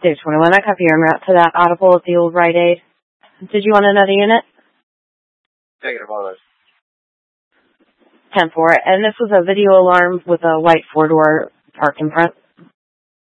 Stage 21, I copy your en route to that audible at the old Rite Aid. Did you want another unit? Negative on those. 10-4. And this was a video alarm with a white four-door park in front.